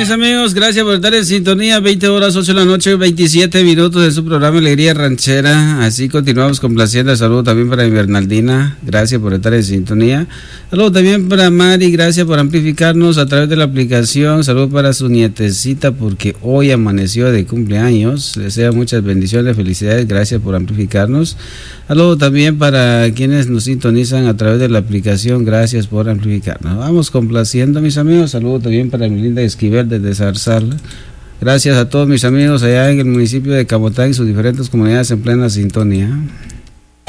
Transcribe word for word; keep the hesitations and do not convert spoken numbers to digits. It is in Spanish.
mis amigos, gracias por estar en sintonía. veinte horas, ocho de la noche, veintisiete minutos de su programa Alegría Ranchera. Así continuamos complaciendo. Saludo también para Bernaldina, gracias por estar en sintonía. Saludo también para Mari, gracias por amplificarnos a través de la aplicación. Saludo para su nietecita porque hoy amaneció de cumpleaños. Les deseo muchas bendiciones, felicidades, gracias por amplificarnos. Saludo también para quienes nos sintonizan a través de la aplicación, gracias por amplificarnos. Vamos complaciendo, mis amigos. Saludo también para mi linda Esquivel desde Zarzal. Gracias a todos mis amigos allá en el municipio de Camotán y sus diferentes comunidades en plena sintonía.